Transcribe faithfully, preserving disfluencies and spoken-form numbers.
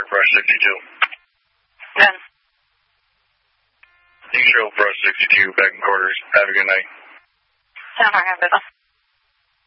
Brush sixty-two. Done. You can show Brush sixty-two back in quarters. Have a good night. Sound, I have it.